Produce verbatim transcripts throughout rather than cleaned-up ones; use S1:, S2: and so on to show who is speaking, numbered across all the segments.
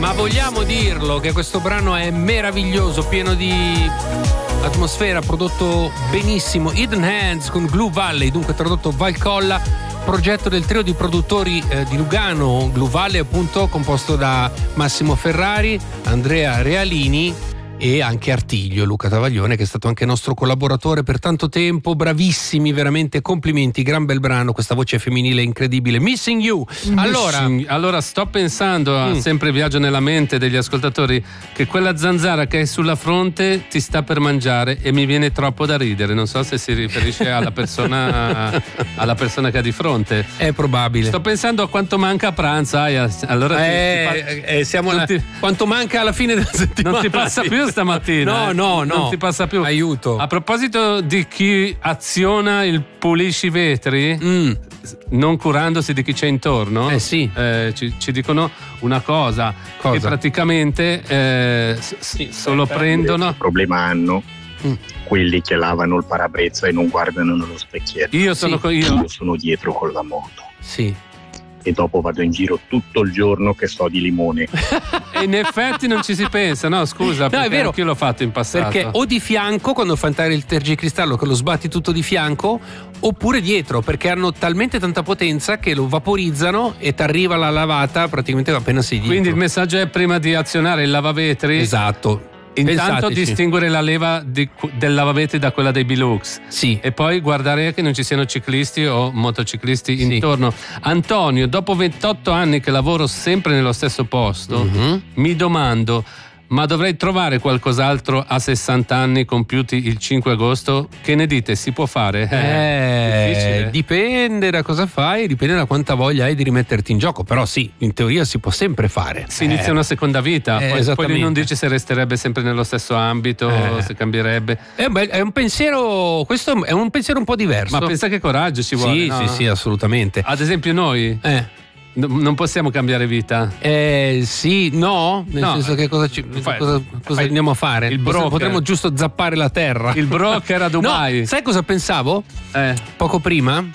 S1: Ma vogliamo dirlo che questo brano è meraviglioso, pieno di atmosfera, prodotto benissimo. Hidden Hands con Glue Valley, dunque tradotto Valcolla, progetto del trio di produttori eh, di Lugano, Glue Valley appunto, composto da Massimo Ferrari, Andrea Realini e anche Artiglio, Luca Travaglione, che è stato anche nostro collaboratore per tanto tempo. Bravissimi, veramente complimenti, gran bel brano, questa voce femminile incredibile. Missing You. Allora,
S2: Missing. allora sto pensando a
S1: Mm.
S2: sempre viaggio nella mente degli ascoltatori, che quella zanzara che è sulla fronte ti sta per mangiare e mi viene troppo da ridere. Non so se si riferisce alla persona alla persona che ha di fronte.
S1: è probabile.
S2: Sto pensando a quanto manca a pranzo. Aia, allora ti-
S1: Eh,
S2: ti fa-
S1: eh, siamo
S2: non
S1: alla-
S2: ti-
S1: quanto manca alla fine della settimana?
S2: non ti passa più stamattina?
S1: No,
S2: eh?
S1: no, no.
S2: Non ti passa più.
S1: Aiuto.
S2: A proposito di chi aziona il pulisci vetri,
S1: Mm.
S2: non curandosi di chi c'è intorno,
S1: Eh sì.
S2: eh, ci, ci dicono una cosa,
S1: Cosa?
S2: che praticamente eh, s- s- solo prendono.
S3: Che problema hanno
S1: Mm.
S3: quelli che lavano il parabrezza e non guardano nello specchietto?
S2: Io sono
S1: Sì.
S2: co- io.
S3: Io sono dietro con la moto
S1: Sì.
S3: e dopo vado in giro tutto il giorno che sto di limone.
S2: E in effetti non ci si pensa, no? Scusa, perché
S1: è vero.
S2: anch'io l'ho fatto in passato.
S1: Perché o di fianco, quando fai entrare il tergicristallo, che lo sbatti tutto di fianco, oppure dietro, perché hanno talmente tanta potenza che lo vaporizzano e ti arriva la lavata praticamente appena sei dietro.
S2: Quindi il messaggio è: prima di azionare il lavavetri,
S1: Esatto.
S2: intanto
S1: Pensateci.
S2: distinguere la leva di- del lavavetri da quella dei Bilux.
S1: Sì.
S2: E poi guardare che non ci siano ciclisti o motociclisti
S1: Sì.
S2: intorno. Antonio, dopo ventotto anni che lavoro sempre nello stesso posto,
S1: Mhm.
S2: mi domando: ma dovrei trovare qualcos'altro a sessanta anni compiuti il cinque agosto? Che ne dite? Si può fare?
S1: Eh,
S2: difficile.
S1: dipende da cosa fai, dipende da quanta voglia hai di rimetterti in gioco, però sì, in teoria si può sempre fare.
S2: Si inizia
S1: Eh,
S2: una seconda vita,
S1: eh,
S2: poi, poi lui
S1: esattamente.
S2: non dice se resterebbe sempre nello stesso ambito,
S1: Eh.
S2: se cambierebbe.
S1: È un, bel- è un pensiero, questo è un pensiero un po' diverso.
S2: Ma pensa che coraggio ci vuole.
S1: Sì,
S2: no?
S1: sì, sì, assolutamente.
S2: Ad esempio noi
S1: Eh.
S2: n- non possiamo cambiare vita.
S1: Eh, sì, no, nel
S2: No,
S1: senso che cosa, ci,
S2: fai-
S1: cosa, cosa
S2: fai
S1: andiamo a fare?
S2: il
S1: Potre-
S2: broker.
S1: Potremmo giusto zappare la terra.
S2: Il broker a Dubai.
S1: No, sai cosa pensavo?
S2: Eh.
S1: Poco prima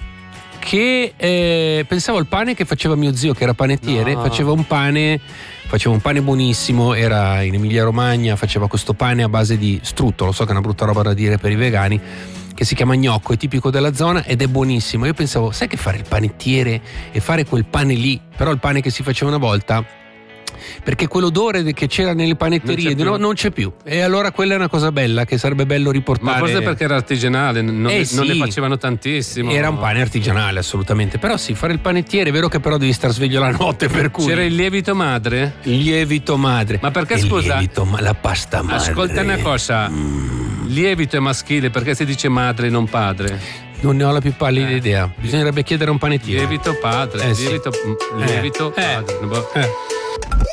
S1: che eh, pensavo al pane che faceva mio zio, che era panettiere.
S2: No.
S1: Faceva un pane faceva un pane buonissimo, era in Emilia Romagna, faceva questo pane a base di strutto, lo so che è una brutta roba da dire per i vegani, che si chiama gnocco, è tipico della zona ed è buonissimo. Io pensavo, sai che fare il panettiere e fare quel pane lì, però il pane che si faceva una volta, perché quell'odore che c'era nelle panetterie
S2: Non c'è
S1: no,
S2: più.
S1: non c'è più, e allora quella è una cosa bella che sarebbe bello riportare.
S2: Ma forse perché era artigianale, non,
S1: Eh
S2: ne,
S1: sì.
S2: non ne facevano tantissimo.
S1: Era un pane artigianale, assolutamente. Però sì, fare il panettiere è vero che però devi star sveglio la notte, per cui
S2: C'era il lievito madre?
S1: lievito madre.
S2: Ma perché,
S1: Il
S2: scusa?
S1: lievito, ma la pasta madre.
S2: Ascolta una cosa, lievito è maschile, perché si dice madre e non padre?
S1: Non ne ho la più pallida idea. Bisognerebbe chiedere a un panettiere.
S2: Lievito padre,
S1: Eh sì.
S2: lievito, lievito
S1: Eh.
S2: padre. Boh.
S1: Eh.